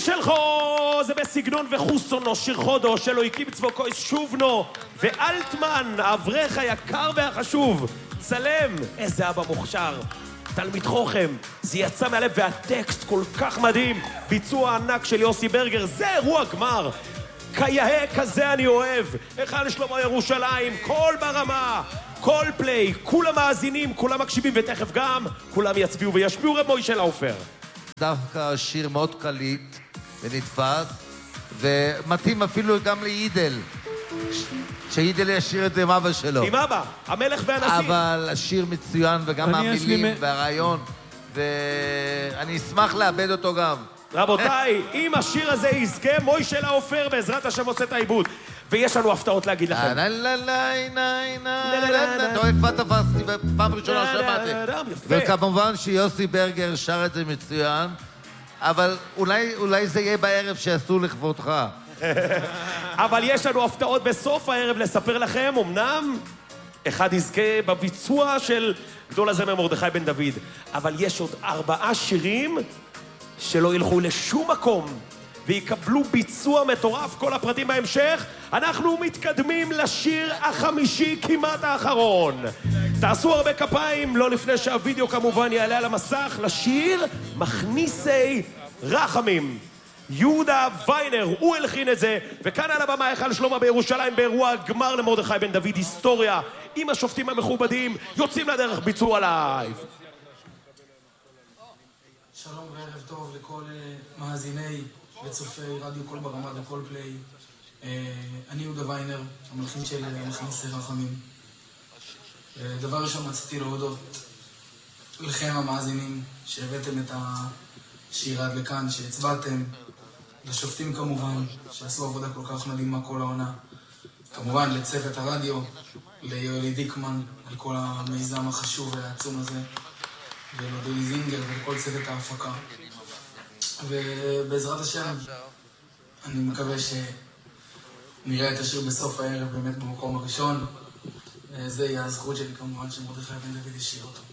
שלחו זה בסגנון וחוסונו, שיר חודו, שלו הקים צבוקו שובנו, ואלטמן, האברך היקר והחשוב, צלם, איזה אבא מוכשר, תלמיד חוכם, זה יצא מהלב, והטקסט כל כך מדהים, ביצוע ענק של יוסי ברגר, זה אירוע גמר, כיאה כזה אני אוהב, היכל שלמה ירושלים, כל ברמה, כל פליי, כולם מאזינים, כולם מקשיבים, ותכף גם כולם יצביעו וישפיעו. רב מוישה לאופר. דווקא שיר מאוד קליט ונתפס, ומתאים אפילו גם לידל, שידל ישיר את זה עם אבא שלו. עם אבא, המלך והנשיא. אבל השיר מצוין, וגם המילים והרעיון, ואני אשמח לאבד אותו גם. רבותיי, אם השיר הזה יזכה, מוישה לאופר בעזרת השם עושה את העיבוד. ויש לנו הפתעות להגיד לכם. טוב, איפה תפסתי בפעם ראשונה שמעתי. וכמובן שיוסי ברגר שר את זה מצוין, אבל אולי זה יהיה בערב שיעשו לכבודך. אבל יש לנו הפתעות בסוף הערב לספר לכם, אמנם אחד יזכה בביצוע של גדול הזמר מרדכי בן דוד, אבל יש עוד 4 שירים שלא ילכו לשום מקום ויקבלו ביצוע מטורף. כל הפרטים בהמשך. אנחנו מתקדמים לשיר החמישי, כמעט האחרון. תעשו הרבה כפיים, לא לפני שהווידאו כמובן יעלה על המסך, לשיר מכניסי רחמים. יהודה ויינר, הוא הלחין את זה, וכאן על הבמה היכל שלמה בירושלים באירוע הגמר למרדכי בן דוד, היסטוריה, עם השופטים המכובדים, יוצאים לדרך, ביצוע לייב. שלום וערב טוב לכל מאזיני וצופי רדיו כל ברמה וכל פליי. אני יהודה ויינר, המלחין של מכניסי רחמים. דבר ראשון רציתי להודות לכם המאזינים שהבאתם את השיר עד לכאן, שהצבעתם, לשופטים כמובן, שעשו עבודה כל כך מדהימה כל העונה. כמובן לצוות הרדיו, ליואלי דיקמן, על כל המיזם החשוב והעצום הזה. ולדוי זינגר ולכל צוות ההפקה. ובעזרת השם, אני מקווה שנראה את השיר בסוף הערב באמת במקום הראשון. זה יהיה הזכות שלי כמובן שמרדכי בן דוד ישיר אותו.